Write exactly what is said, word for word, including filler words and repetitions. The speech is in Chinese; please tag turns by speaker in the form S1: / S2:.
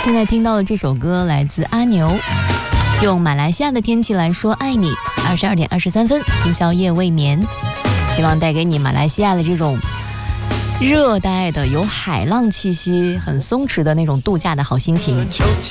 S1: 现在听到的这首歌来自阿牛，用马来西亚的天气来说爱你。二十二点二十三分，今宵夜未眠，希望带给你马来西亚的这种热带的有海浪气息、很松弛的那种度假的好心情。